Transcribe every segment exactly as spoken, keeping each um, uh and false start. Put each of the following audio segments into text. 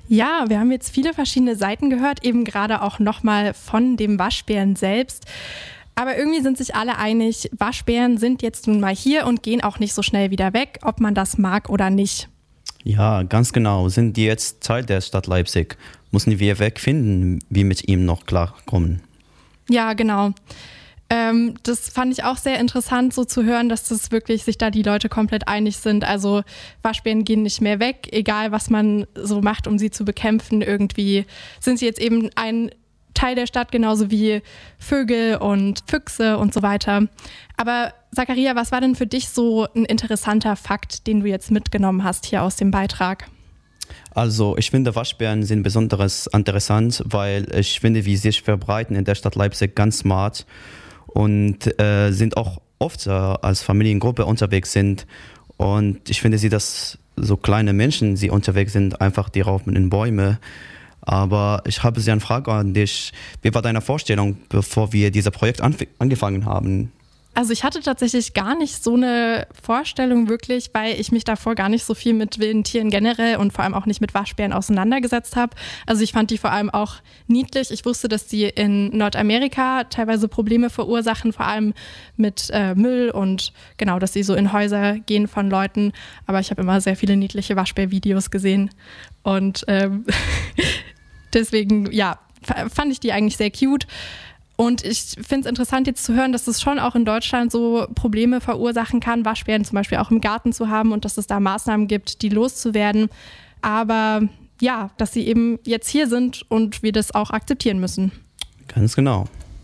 Ja, wir haben jetzt viele verschiedene Seiten gehört, eben gerade auch nochmal von dem Waschbären selbst. Aber irgendwie sind sich alle einig, Waschbären sind jetzt nun mal hier und gehen auch nicht so schnell wieder weg, ob man das mag oder nicht. Ja, ganz genau. Sind die jetzt Teil der Stadt Leipzig? Müssen wir wegfinden, wie mit ihm noch klarkommen? Ja, genau. Ähm, das fand ich auch sehr interessant, so zu hören, dass das wirklich sich da die Leute komplett einig sind. Also Waschbären gehen nicht mehr weg, egal was man so macht, um sie zu bekämpfen. Irgendwie sind sie jetzt eben ein Teil der Stadt, genauso wie Vögel und Füchse und so weiter. Aber Zakaria, was war denn für dich so ein interessanter Fakt, den du jetzt mitgenommen hast hier aus dem Beitrag? Also ich finde, Waschbären sind besonders interessant, weil ich finde, wie sie sich verbreiten in der Stadt Leipzig ganz smart und äh, sind auch oft äh, als Familiengruppe unterwegs sind. Und ich finde sie, dass so kleine Menschen, die unterwegs sind, einfach die raufen in Bäume. Aber ich habe sie eine Frage an dich. Wie war deine Vorstellung, bevor wir dieses Projekt anf- angefangen haben? Also ich hatte tatsächlich gar nicht so eine Vorstellung wirklich, weil ich mich davor gar nicht so viel mit wilden Tieren generell und vor allem auch nicht mit Waschbären auseinandergesetzt habe. Also ich fand die vor allem auch niedlich. Ich wusste, dass die in Nordamerika teilweise Probleme verursachen, vor allem mit äh, Müll und genau, dass sie so in Häuser gehen von Leuten. Aber ich habe immer sehr viele niedliche Waschbär-Videos gesehen und ähm, deswegen, ja, fand ich die eigentlich sehr cute. Und ich finde es interessant jetzt zu hören, dass es schon auch in Deutschland so Probleme verursachen kann, Waschbären zum Beispiel auch im Garten zu haben und dass es da Maßnahmen gibt, die loszuwerden. Aber ja, dass sie eben jetzt hier sind und wir das auch akzeptieren müssen. Ganz genau.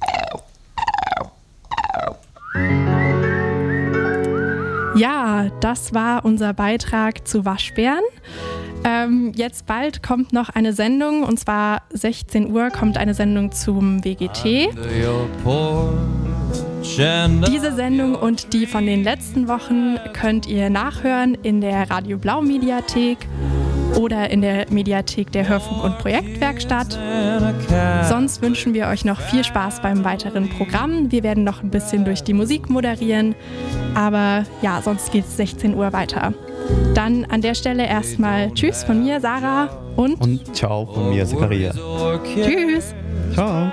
Ja, das war unser Beitrag zu Waschbären. Ähm, jetzt bald kommt noch eine Sendung, und zwar sechzehn Uhr kommt eine Sendung zum W G T. Diese Sendung und die von den letzten Wochen könnt ihr nachhören in der Radio Blau Mediathek oder in der Mediathek der Hörfunk- und Projektwerkstatt. Sonst wünschen wir euch noch viel Spaß beim weiteren Programm. Wir werden noch ein bisschen durch die Musik moderieren, aber ja, sonst geht es sechzehn Uhr weiter. Dann an der Stelle erstmal Tschüss von mir, Sarah, und... Und ciao von mir, Zakaria. Tschüss. Ciao.